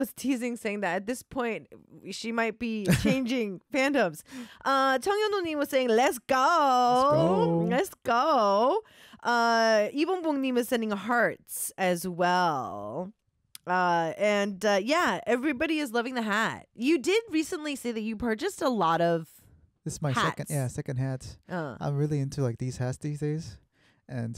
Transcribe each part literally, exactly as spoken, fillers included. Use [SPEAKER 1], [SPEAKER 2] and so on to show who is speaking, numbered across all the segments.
[SPEAKER 1] was teasing saying that at this point she might be changing fandoms. Uh, 청현우님 was saying, let's go. Let's go. Uh, 이봉봉님 is sending hearts as well. Uh, and uh, yeah, everybody is loving the hat. You did recently say that you purchased a lot of
[SPEAKER 2] This is my
[SPEAKER 1] hats.
[SPEAKER 2] second, yeah, second hat.
[SPEAKER 1] Uh.
[SPEAKER 2] I'm really into like these hats these days, and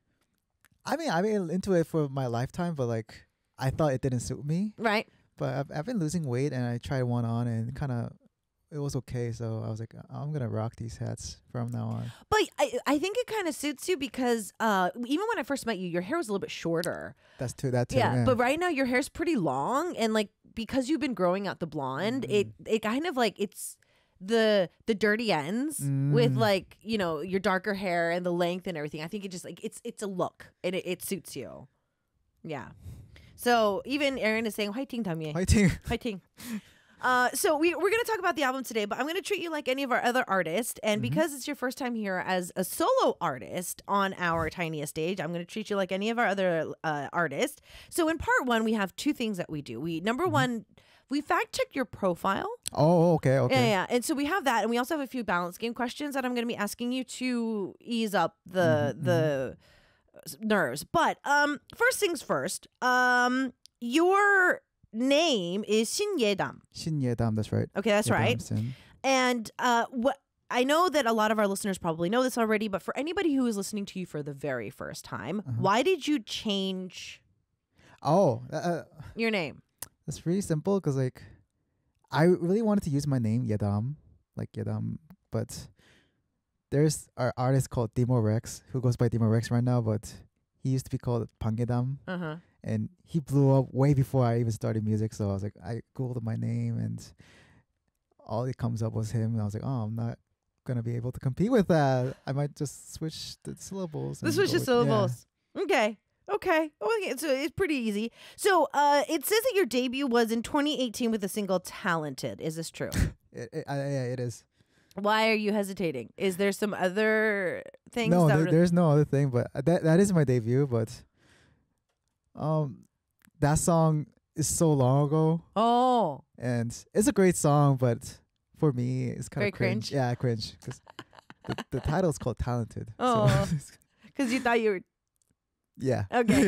[SPEAKER 2] I mean, I've been into it for my lifetime, but like I thought it didn't suit me.
[SPEAKER 1] Right.
[SPEAKER 2] But I've I've been losing weight, and I tried one on, and kind of it was okay. So I was like, I'm gonna rock these hats from now on.
[SPEAKER 1] But I, I think it kind of suits you because uh, even when I first met you, your hair was a little bit shorter.
[SPEAKER 2] That's too. That too.
[SPEAKER 1] Yeah,
[SPEAKER 2] Yeah.
[SPEAKER 1] but right now your hair's pretty long, and like because you've been growing out the blonde,
[SPEAKER 2] Mm.
[SPEAKER 1] it it kind of like it's the the dirty ends with
[SPEAKER 2] Mm.
[SPEAKER 1] like you know your darker hair and the length and everything. I think it just like it's it's a look and it, it suits you. Yeah. So even Aaron is saying "화이팅 담예."
[SPEAKER 2] Fighting.
[SPEAKER 1] Fighting. Uh, so we, we're going to talk about the album today, but I'm going to treat you like any of our other artists. And
[SPEAKER 2] Mm-hmm.
[SPEAKER 1] because it's your first time here as a solo artist on our tiniest stage, I'm going to treat you like any of our other uh, artists. So in part one, we have two things that we do. We Number
[SPEAKER 2] Mm-hmm.
[SPEAKER 1] one, we fact check your profile.
[SPEAKER 2] Oh, okay, okay.
[SPEAKER 1] Yeah, yeah. And so we have that. And we also have a few balance game questions that I'm going to be asking you to ease up the,
[SPEAKER 2] Mhm,
[SPEAKER 1] the nerves. But um, first things first, um, your name is 신예담.
[SPEAKER 2] 신예담, that's right.
[SPEAKER 1] Okay, that's right.
[SPEAKER 2] 예담.
[SPEAKER 1] And uh, what I know that a lot of our listeners probably know this already, but for anybody who is listening to you for the very first time,
[SPEAKER 2] Uh-huh.
[SPEAKER 1] why did you change
[SPEAKER 2] Oh, uh,
[SPEAKER 1] your name?
[SPEAKER 2] that's really simple because like I really wanted to use my name Yedam, like Yedam, but there's our artist called Dimo Rex who goes by Dimo Rex right now, but he used to be called Pangedam,
[SPEAKER 1] Uh huh.
[SPEAKER 2] and he blew up way before I even started music. So I was like, I googled my name, and all it comes up was him, and I was like, oh, I'm not gonna be able to compete with that. I might just switch the syllables.
[SPEAKER 1] This
[SPEAKER 2] and
[SPEAKER 1] was
[SPEAKER 2] go
[SPEAKER 1] just
[SPEAKER 2] with- yeah.
[SPEAKER 1] syllables. Okay. Okay. Okay. So it's pretty easy. So uh, it says that your debut was in twenty eighteen with the single "Talented." Is this true?
[SPEAKER 2] It, it, I- yeah, it is.
[SPEAKER 1] Why are you hesitating? Is there some other things?
[SPEAKER 2] No,
[SPEAKER 1] that
[SPEAKER 2] there,
[SPEAKER 1] would-
[SPEAKER 2] there's no other thing, but that that is my debut. But um, that song is so long ago,
[SPEAKER 1] Oh.
[SPEAKER 2] and it's a great song, but for me, it's kind
[SPEAKER 1] Very
[SPEAKER 2] of cringe.
[SPEAKER 1] cringe?
[SPEAKER 2] Yeah, cringe because the, the title is called "Talented." so
[SPEAKER 1] Oh. Because you thought you were
[SPEAKER 2] yeah.
[SPEAKER 1] Okay.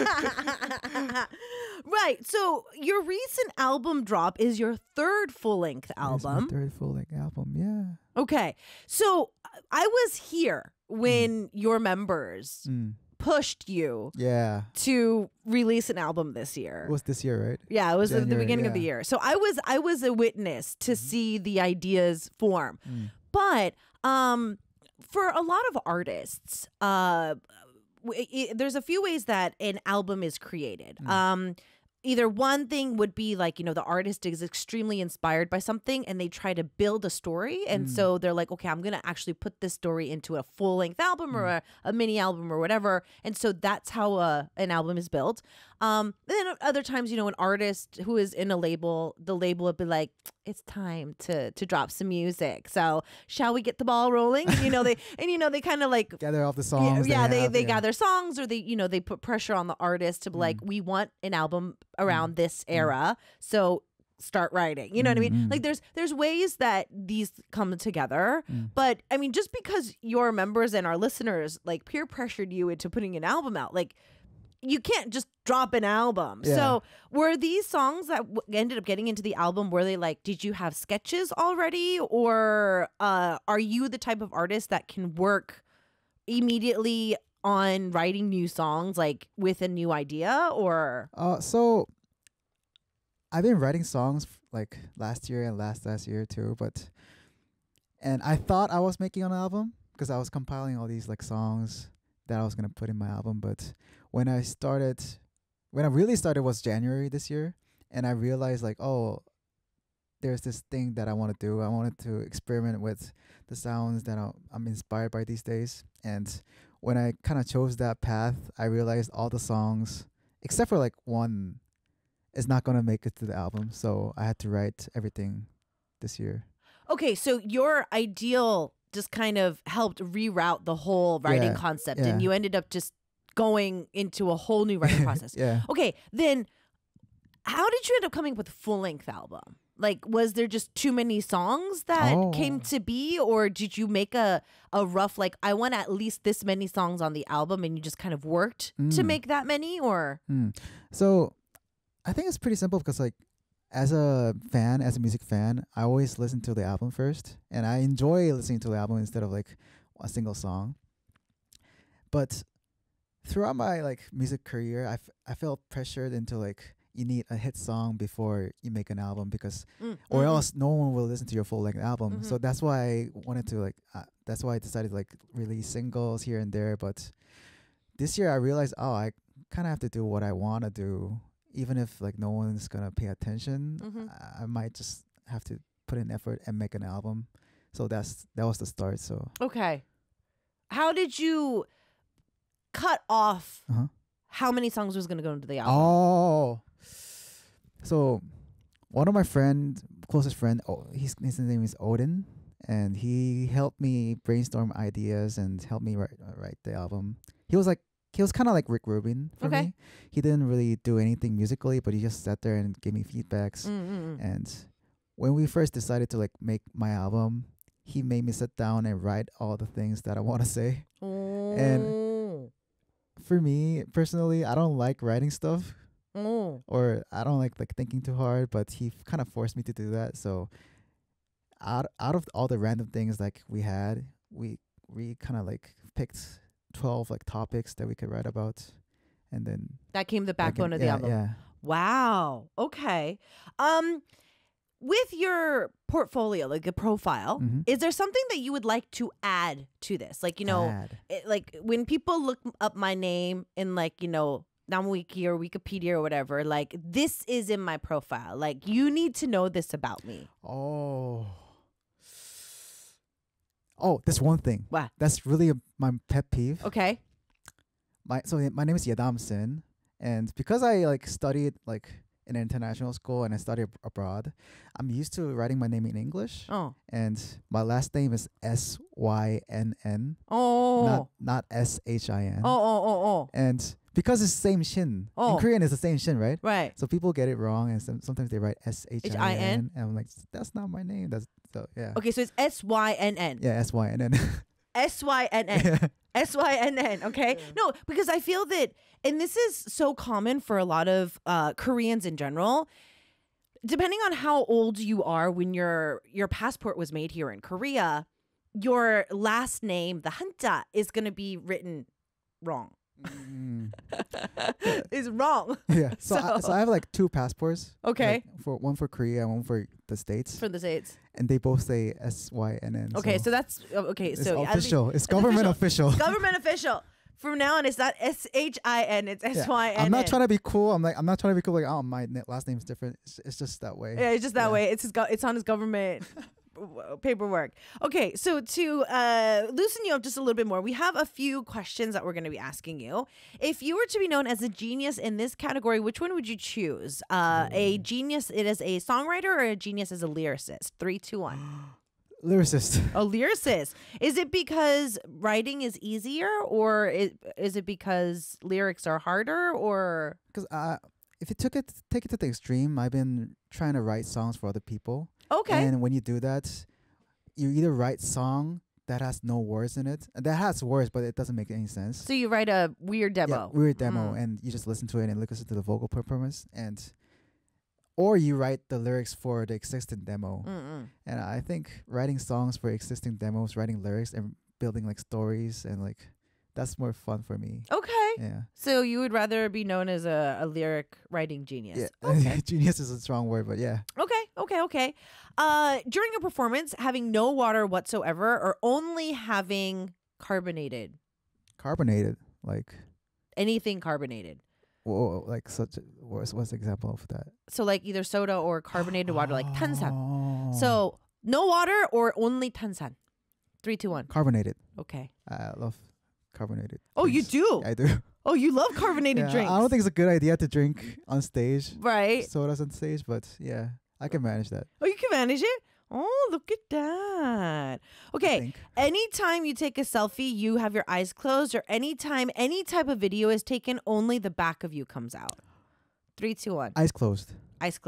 [SPEAKER 2] Yeah.
[SPEAKER 1] Right. So your recent album drop is your third full-length
[SPEAKER 2] It's my
[SPEAKER 1] album.
[SPEAKER 2] third full length album. Yeah.
[SPEAKER 1] Okay. So uh, I was here when your members
[SPEAKER 2] Mm.
[SPEAKER 1] pushed you
[SPEAKER 2] Yeah.
[SPEAKER 1] to release an album this year.
[SPEAKER 2] It was this year, right?
[SPEAKER 1] Yeah, it was at the
[SPEAKER 2] January,
[SPEAKER 1] beginning of the
[SPEAKER 2] yeah.
[SPEAKER 1] year. So I was I was a witness to see the ideas form.
[SPEAKER 2] Mm.
[SPEAKER 1] But um, for a lot of artists, uh, w- i- there's a few ways that an album is created.
[SPEAKER 2] Mm.
[SPEAKER 1] Um, either one thing would be like, you know, the artist is extremely inspired by something and they try to build a story. And
[SPEAKER 2] Mm.
[SPEAKER 1] so they're like, okay, I'm going to actually put this story into a full length album or a, a mini album or whatever. And so that's how uh, an album is built. Um, then other times, you know, an artist who is in a label, the label would be like, it's time to to drop some music. So shall we get the ball rolling? And, you know, they and you know they kind of like
[SPEAKER 2] Gather all the
[SPEAKER 1] yeah,
[SPEAKER 2] songs.
[SPEAKER 1] yeah, they
[SPEAKER 2] have,
[SPEAKER 1] they
[SPEAKER 2] yeah.
[SPEAKER 1] gather songs or they you know they put pressure on the artist to be like, we want an album around this era. So start writing. You know what I mean?
[SPEAKER 2] Mm, mm.
[SPEAKER 1] Like there's there's ways that these come together.
[SPEAKER 2] Mm.
[SPEAKER 1] But I mean, just because your members and our listeners like peer pressured you into putting an album out, like you can't just drop an album.
[SPEAKER 2] Yeah.
[SPEAKER 1] So were these songs that w- ended up getting into the album, were they like, did you have sketches already? Or uh, are you the type of artist that can work immediately on writing new songs, like with a new idea? Or
[SPEAKER 2] Uh, so I've been writing songs f- like last year and last last year too, but and I thought I was making an album because I was compiling all these like songs that I was gonna put in my album. But when I started, when I really started was January this year, and I realized like, oh, there's this thing that I want to do. I wanted to experiment with the sounds that I'm, I'm inspired by these days. And when I kind of chose that path, I realized all the songs, except for like one, is not going to make it to the album. So I had to write everything this year.
[SPEAKER 1] okay, so your ideal just kind of helped reroute the whole writing
[SPEAKER 2] Yeah,
[SPEAKER 1] concept,
[SPEAKER 2] yeah.
[SPEAKER 1] and you ended up just going into a whole new writing process.
[SPEAKER 2] Yeah.
[SPEAKER 1] Okay, then how did you end up coming up with a full length album? Like, was there just too many songs that
[SPEAKER 2] Oh.
[SPEAKER 1] came to be, or did you make a a rough like I want at least this many songs on the album, and you just kind of worked to
[SPEAKER 2] Mm.
[SPEAKER 1] make that many, or
[SPEAKER 2] Mm. So I think it's pretty simple because like as a fan, as a music fan, I always listen to the album first, and I enjoy listening to the album instead of like a single song. But throughout my like music career, I, f- I felt pressured into like you need a hit song before you make an album because
[SPEAKER 1] Mm,
[SPEAKER 2] or
[SPEAKER 1] mm,
[SPEAKER 2] else no one will listen to your full length album. So
[SPEAKER 1] Mhm.
[SPEAKER 2] that's why I wanted to like uh, that's why I decided to like release singles here and there. But this year I realized oh I kind of have to do what I want to do, even if like no one's gonna pay attention.
[SPEAKER 1] Mhm.
[SPEAKER 2] I, I might just have to put in effort and make an album. So that's that was the start. So
[SPEAKER 1] okay. How did you cut off
[SPEAKER 2] uh-huh.
[SPEAKER 1] how many songs was going to go into the album?
[SPEAKER 2] Oh, so one of my friend, closest friend, oh, his his name is Odin, and he helped me brainstorm ideas and helped me write uh, write the album. He was like he was kind of like Rick Rubin for
[SPEAKER 1] Okay.
[SPEAKER 2] me. He didn't really do anything musically, but he just sat there and gave me feedbacks.
[SPEAKER 1] Mm, mm, mm.
[SPEAKER 2] And when we first decided to like make my album, he made me sit down and write all the things that I want to say.
[SPEAKER 1] Oh.
[SPEAKER 2] For me personally, I don't like writing stuff.
[SPEAKER 1] Oh.
[SPEAKER 2] Or I don't like like thinking too hard, but he kind of forced me to do that. So out out of all the random things like we had, we we kind of like picked twelve like topics that we could write about, and then
[SPEAKER 1] That came the
[SPEAKER 2] I can-
[SPEAKER 1] backbone of the
[SPEAKER 2] yeah,
[SPEAKER 1] album.
[SPEAKER 2] Yeah.
[SPEAKER 1] Wow. Okay. Um, with your portfolio, like the profile,
[SPEAKER 2] Mhm.
[SPEAKER 1] is there something that you would like to add to this? Like, you know,
[SPEAKER 2] Add.
[SPEAKER 1] it, like when people look up my name in like, you know, Namwiki or Wikipedia or whatever, like this is in my profile. Like you need to know this about me.
[SPEAKER 2] Oh. Oh, there's one thing.
[SPEAKER 1] What?
[SPEAKER 2] That's really a, my pet peeve.
[SPEAKER 1] Okay.
[SPEAKER 2] My so my name is Yadam Sin, and because I like studied like in an international school and I studied ab- abroad, I'm used to writing my name in English,
[SPEAKER 1] Oh.
[SPEAKER 2] and my last name is S Y N N,
[SPEAKER 1] Oh.
[SPEAKER 2] not not S H I N.
[SPEAKER 1] Oh, oh, oh, oh.
[SPEAKER 2] And because it's the same shin,
[SPEAKER 1] Oh.
[SPEAKER 2] in Korean it's the same shin, right?
[SPEAKER 1] Right.
[SPEAKER 2] So people get it wrong, and some, sometimes they write S H I
[SPEAKER 1] H I N?
[SPEAKER 2] N, and I'm like, that's not my name. That's so yeah.
[SPEAKER 1] Okay, so it's S Y N N.
[SPEAKER 2] Yeah, S Y N N.
[SPEAKER 1] S Y N N. S Y N N, okay? No, because I feel that, and this is so common for a lot of uh, Koreans in general, depending on how old you are when your your passport was made here in Korea, your last name, the hanja, is going to be written wrong.
[SPEAKER 2] Mm.
[SPEAKER 1] Is wrong
[SPEAKER 2] Yeah. So, I,
[SPEAKER 1] So-
[SPEAKER 2] so I have like two passports.
[SPEAKER 1] Okay.
[SPEAKER 2] like, for one for Korea and one for the States,
[SPEAKER 1] for the States.
[SPEAKER 2] and they both say S Y N N.
[SPEAKER 1] Okay, so, that's oh, okay.
[SPEAKER 2] it's
[SPEAKER 1] So at least-
[SPEAKER 2] official. It's government official.
[SPEAKER 1] government official. From now on, it's not S H I N, it's
[SPEAKER 2] Yeah.
[SPEAKER 1] S Y N N.
[SPEAKER 2] I'm not trying to be cool. I'm like I'm not trying to be cool. Like oh my na- last name's different. It's, it's just that way.
[SPEAKER 1] Yeah, it's just that
[SPEAKER 2] Yeah.
[SPEAKER 1] way. It's his go- it's on his government w- paperwork. Okay, so to uh, loosen you up just a little bit more, we have a few questions that we're going to be asking you. If you were to be known as a genius in this category, which one would you choose? Uh, a genius it is a songwriter or a genius as a lyricist? Three, two, one.
[SPEAKER 2] Lyricist.
[SPEAKER 1] A lyricist. Is it because writing is easier, or is, is it because lyrics are harder, or
[SPEAKER 2] Because uh, if you took it take it to the extreme, I've been trying to write songs for other people.
[SPEAKER 1] okay?
[SPEAKER 2] And when you do that, you either write song that has no words in it, that has words but it doesn't make any sense.
[SPEAKER 1] So you write a weird demo.
[SPEAKER 2] Yeah, weird demo,
[SPEAKER 1] Mm.
[SPEAKER 2] and you just listen to it and listen to the vocal performance, and or you write the lyrics for the existing demo.
[SPEAKER 1] Mm-mm.
[SPEAKER 2] And I think writing songs for existing demos, writing lyrics, and building like stories and like that's more fun for me.
[SPEAKER 1] Okay.
[SPEAKER 2] Yeah.
[SPEAKER 1] So you would rather be known as a, a lyric writing genius.
[SPEAKER 2] Yeah.
[SPEAKER 1] Okay.
[SPEAKER 2] Genius is a strong word, but yeah.
[SPEAKER 1] okay. Okay. Okay. Uh, during a performance, having no water whatsoever or only having carbonated,
[SPEAKER 2] Carbonated, like
[SPEAKER 1] anything carbonated.
[SPEAKER 2] whoa, like such. A, what's what's the example of that?
[SPEAKER 1] So like either soda or carbonated water, like tansan.
[SPEAKER 2] Oh.
[SPEAKER 1] So no water or only tansan. Three, two, one.
[SPEAKER 2] carbonated.
[SPEAKER 1] Okay.
[SPEAKER 2] I love carbonated.
[SPEAKER 1] Oh, you
[SPEAKER 2] drinks.
[SPEAKER 1] do?
[SPEAKER 2] I do.
[SPEAKER 1] Oh, you love carbonated
[SPEAKER 2] Yeah,
[SPEAKER 1] drinks.
[SPEAKER 2] I don't think it's a good idea to drink on stage.
[SPEAKER 1] Right.
[SPEAKER 2] Sodas on stage, but yeah, I can manage that.
[SPEAKER 1] Oh, you can manage it? Oh, look at that.
[SPEAKER 2] I
[SPEAKER 1] Okay.
[SPEAKER 2] think.
[SPEAKER 1] Anytime you take a selfie, you have your eyes closed, or anytime any type of video is taken, only the back of you comes out. Three, two, one.
[SPEAKER 2] Eyes closed.
[SPEAKER 1] Eyes closed.